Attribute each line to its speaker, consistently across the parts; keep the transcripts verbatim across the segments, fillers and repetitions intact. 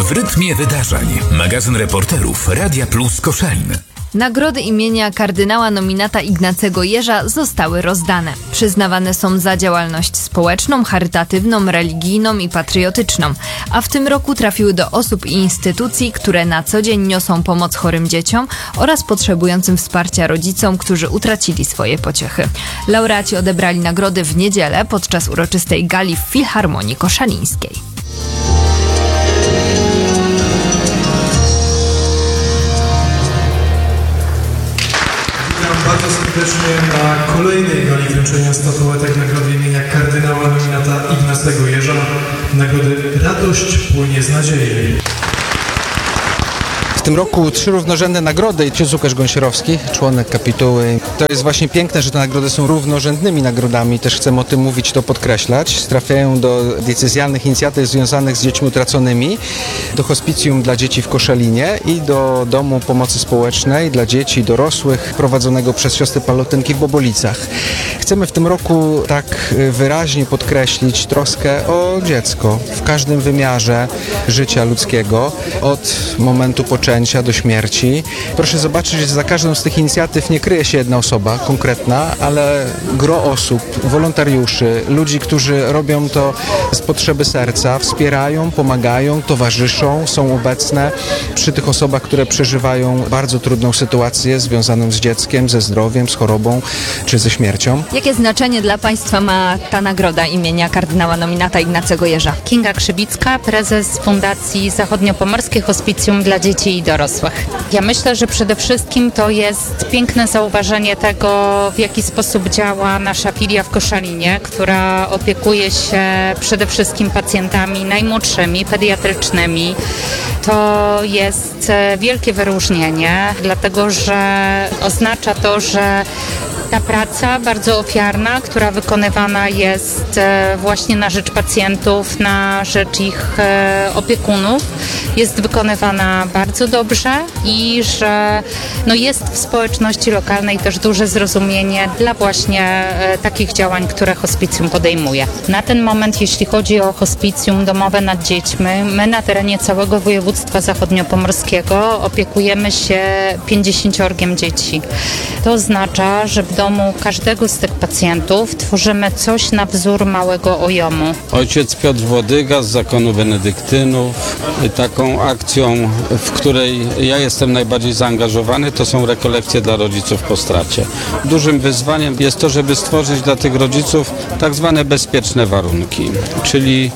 Speaker 1: W rytmie wydarzeń. Magazyn reporterów Radia Plus Koszalin.
Speaker 2: Nagrody imienia kardynała nominata Ignacego Jerza zostały rozdane. Przyznawane są za działalność społeczną, charytatywną, religijną i patriotyczną, a w tym roku trafiły do osób i instytucji, które na co dzień niosą pomoc chorym dzieciom oraz potrzebującym wsparcia rodzicom, którzy utracili swoje pociechy. Laureaci odebrali nagrody w niedzielę podczas uroczystej gali w Filharmonii Koszalińskiej.
Speaker 3: Bardzo serdecznie na kolejnej gali wręczenia statuetek nagrody imienia kardynała nominata Ignacego Jerza, nagrody Radość płynie z nadziei.
Speaker 4: W tym roku trzy równorzędne nagrody. Ksiądz Łukasz Gąsierowski, członek kapituły. To jest właśnie piękne, że te nagrody są równorzędnymi nagrodami. Też chcemy o tym mówić, to podkreślać. Trafiają do diecezjalnych inicjatyw związanych z dziećmi utraconymi, do hospicjum dla dzieci w Koszalinie i do Domu Pomocy Społecznej dla dzieci i dorosłych prowadzonego przez siostry Palotynki w Bobolicach. Chcemy w tym roku tak wyraźnie podkreślić troskę o dziecko w każdym wymiarze życia ludzkiego, od momentu poczęcia do śmierci. Proszę zobaczyć, że za każdą z tych inicjatyw nie kryje się jedna osoba konkretna, ale gro osób, wolontariuszy, ludzi, którzy robią to z potrzeby serca, wspierają, pomagają, towarzyszą, są obecne przy tych osobach, które przeżywają bardzo trudną sytuację związaną z dzieckiem, ze zdrowiem, z chorobą czy ze śmiercią.
Speaker 2: Jakie znaczenie dla Państwa ma ta nagroda imienia kardynała nominata Ignacego Jerza?
Speaker 5: Kinga Krzywicka, prezes Fundacji Zachodniopomorskie Hospicjum dla Dzieci i Dorosłych. Ja myślę, że przede wszystkim to jest piękne zauważenie tego, w jaki sposób działa nasza filia w Koszalinie, która opiekuje się przede wszystkim pacjentami najmłodszymi, pediatrycznymi. To jest wielkie wyróżnienie, dlatego że oznacza to, że ta praca bardzo ofiarna, która wykonywana jest właśnie na rzecz pacjentów, na rzecz ich opiekunów, jest wykonywana bardzo dobrze i że no jest w społeczności lokalnej też duże zrozumienie dla właśnie takich działań, które hospicjum podejmuje. Na ten moment, jeśli chodzi o hospicjum domowe nad dziećmi, my na terenie całego województwa zachodniopomorskiego opiekujemy się pięćdziesięciorgiem dzieci. To oznacza, że w domu każdego z tych pacjentów tworzymy coś na wzór małego ojomu.
Speaker 6: Ojciec Piotr Włodyga z zakonu benedyktynów. Taką akcją, w której ja jestem najbardziej zaangażowany, to są rekolekcje dla rodziców po stracie. Dużym wyzwaniem jest to, żeby stworzyć dla tych rodziców tak zwane bezpieczne warunki, czyli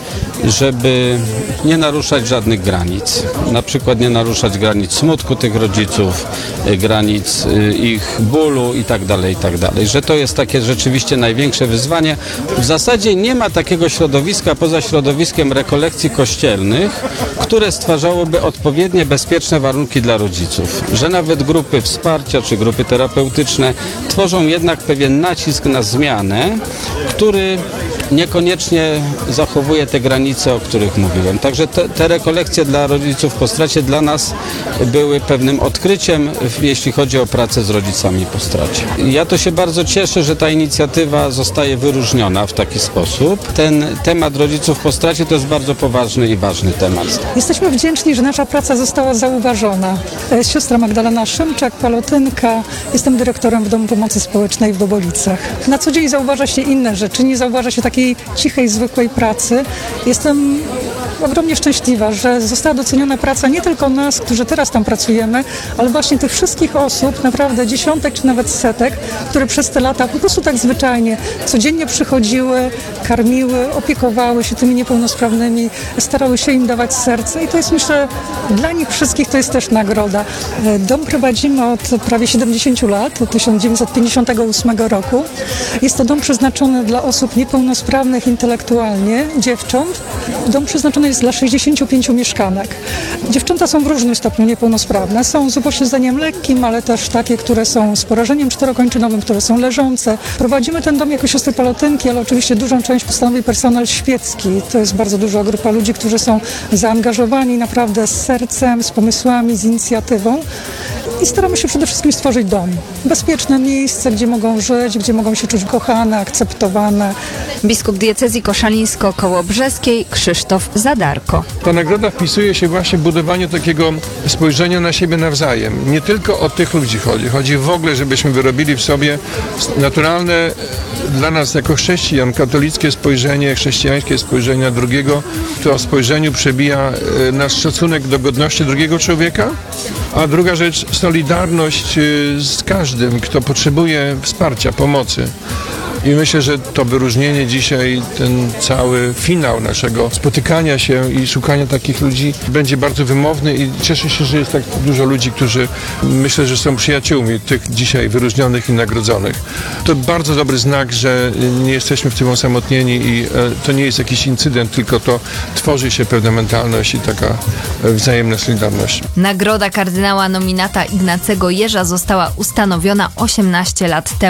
Speaker 6: żeby nie naruszać żadnych granic. Na przykład nie naruszać granic smutku tych rodziców, granic ich bólu i tak dalej, i tak dalej. Że to jest takie rzeczywiście największe wyzwanie. W zasadzie nie ma takiego środowiska poza środowiskiem rekolekcji kościelnych, które stwarzałoby odpowiednie, bezpieczne warunki dla rodziców. Że nawet grupy wsparcia czy grupy terapeutyczne tworzą jednak pewien nacisk na zmianę, który niekoniecznie zachowuje te granice, o których mówiłem. Także te, te rekolekcje dla rodziców po stracie dla nas były pewnym odkryciem, jeśli chodzi o pracę z rodzicami po stracie. Ja to się bardzo cieszę, że ta inicjatywa zostaje wyróżniona w taki sposób. Ten temat rodziców po stracie to jest bardzo poważny i ważny temat.
Speaker 7: Jesteśmy wdzięczni, że nasza praca została zauważona. Siostra Magdalena Szymczak, Palotynka. Jestem dyrektorem w Domu Pomocy Społecznej w Bobolicach. Na co dzień zauważa się inne rzeczy, nie zauważa się takiej cichej, zwykłej pracy. Jestem ogromnie szczęśliwa, że została doceniona praca nie tylko nas, którzy teraz tam pracujemy, ale właśnie tych wszystkich osób, naprawdę dziesiątek czy nawet setek, które przez te lata po prostu tak zwyczajnie codziennie przychodziły, karmiły, opiekowały się tymi niepełnosprawnymi, starały się im dawać serce i to jest, myślę, dla nich wszystkich to jest też nagroda. Dom prowadzimy od prawie siedemdziesięciu lat, od tysiąc dziewięćset pięćdziesiątego ósmego roku. Jest to dom przeznaczony dla osób niepełnosprawnych intelektualnie, dziewcząt. Dom przeznaczony jest dla sześćdziesięciu pięciu mieszkanek. Dziewczęta są w różnym stopniu niepełnosprawne. Są z upośledzeniem lekkim, ale też takie, które są z porażeniem czterokończynowym, które są leżące. Prowadzimy ten dom jako siostry Palotynki, ale oczywiście dużą część stanowi personel świecki. To jest bardzo duża grupa ludzi, którzy są zaangażowani naprawdę z sercem, z pomysłami, z inicjatywą. i staramy się przede wszystkim stworzyć dom. Bezpieczne miejsce, gdzie mogą żyć, gdzie mogą się czuć kochane, akceptowane.
Speaker 2: Biskup diecezji koszalińsko-kołobrzeskiej Krzysztof Zadarko.
Speaker 8: Ta nagroda wpisuje się właśnie w budowanie takiego spojrzenia na siebie nawzajem. Nie tylko o tych ludzi chodzi. Chodzi w ogóle, żebyśmy wyrobili w sobie naturalne dla nas jako chrześcijan, katolickie spojrzenie, chrześcijańskie spojrzenie na drugiego. To w spojrzeniu przebija nasz szacunek do godności drugiego człowieka, a druga rzecz, solidarność z każdym, kto potrzebuje wsparcia, pomocy. I myślę, że to wyróżnienie dzisiaj, ten cały finał naszego spotykania się i szukania takich ludzi będzie bardzo wymowny i cieszę się, że jest tak dużo ludzi, którzy myślę, że są przyjaciółmi tych dzisiaj wyróżnionych i nagrodzonych. To bardzo dobry znak, że nie jesteśmy w tym osamotnieni i to nie jest jakiś incydent, tylko to tworzy się pewna mentalność i taka wzajemna solidarność.
Speaker 2: Nagroda kardynała nominata Ignacego Jerza została ustanowiona osiemnaście lat temu.